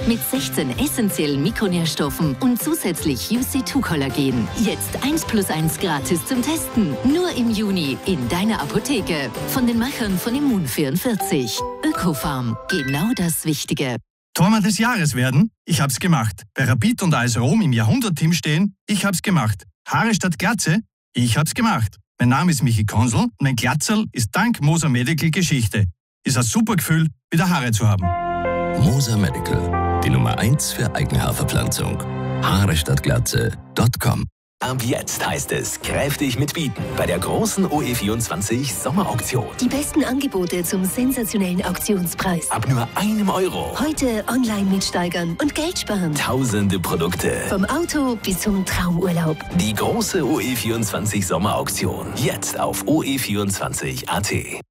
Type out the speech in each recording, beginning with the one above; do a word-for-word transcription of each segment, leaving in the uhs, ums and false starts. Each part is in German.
mit sechzehn essentiellen Mikronährstoffen und zusätzlich U C zwei Kollagen. Jetzt eins plus eins gratis zum Testen. Nur im Juni in deiner Apotheke. Von den Machern von Immun vierundvierzig. Ökofarm. Genau das Wichtige. Tormann des Jahres werden? Ich hab's gemacht. Bei Rapid und A S Rom im Jahrhundert-Team stehen? Ich hab's gemacht. Haare statt Glatze? Ich hab's gemacht. Mein Name ist Michi Konsel und mein Glatzerl ist dank Moser Medical Geschichte. Ist ein super Gefühl, wieder Haare zu haben. Moser Medical, die Nummer eins für Eigenhaarverpflanzung. Haare statt Glatze Punkt com. Ab jetzt heißt es kräftig mitbieten bei der großen O E vierundzwanzig Sommerauktion. Die besten Angebote zum sensationellen Auktionspreis. Ab nur einem Euro. Heute online mitsteigern und Geld sparen. Tausende Produkte. Vom Auto bis zum Traumurlaub. Die große O E vierundzwanzig Sommerauktion. Jetzt auf O E vierundzwanzig Punkt A T.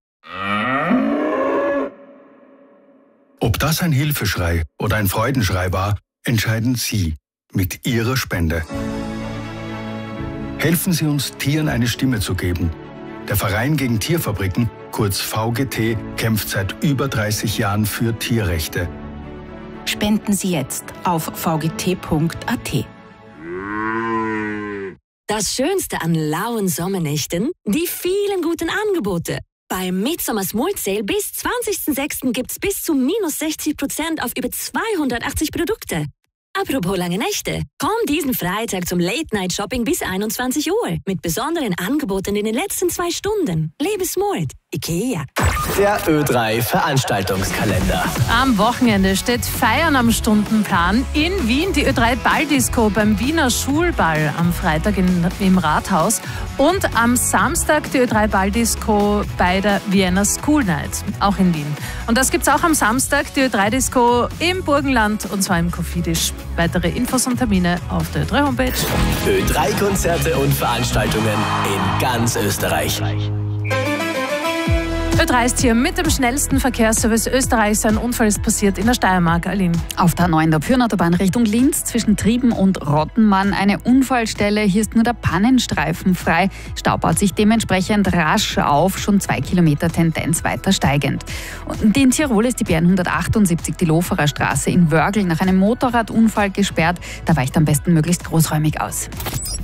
Ob das ein Hilfeschrei oder ein Freudenschrei war, entscheiden Sie mit Ihrer Spende. Helfen Sie uns, Tieren eine Stimme zu geben. Der Verein gegen Tierfabriken, kurz V G T, kämpft seit über dreißig Jahren für Tierrechte. Spenden Sie jetzt auf v g t punkt a t. Das Schönste an lauen Sommernächten? Die vielen guten Angebote. Beim Midsommar Small Sale bis zwanzigsten sechsten gibt's bis zu minus sechzig Prozent auf über zweihundertachtzig Produkte. Apropos lange Nächte. Komm diesen Freitag zum Late-Night-Shopping bis einundzwanzig Uhr mit besonderen Angeboten in den letzten zwei Stunden. Lebe smart. IKEA. Der Ö drei Veranstaltungskalender. Am Wochenende steht Feiern am Stundenplan. In Wien die Ö drei Balldisco beim Wiener Schulball am Freitag in, im Rathaus. Und am Samstag die Ö drei Balldisco bei der Vienna School Night, auch in Wien. Und das gibt's auch am Samstag, die Ö drei Disco im Burgenland, und zwar im Cofidis. Weitere Infos und Termine auf der Ö drei Homepage. Ö drei Konzerte und Veranstaltungen in ganz Österreich. Ö drei ist hier mit dem schnellsten Verkehrsservice Österreichs. Ein Unfall ist passiert in der Steiermark, Aline. Auf der A neun der Pyrnautobahn Richtung Linz zwischen Trieben und Rottenmann eine Unfallstelle. Hier ist nur der Pannenstreifen frei. Stau baut sich dementsprechend rasch auf, schon zwei Kilometer Tendenz weiter steigend. Und in Tirol ist die B hundertachtundsiebzig, die Loferer Straße in Wörgl, nach einem Motorradunfall gesperrt. Da weicht am besten möglichst großräumig aus.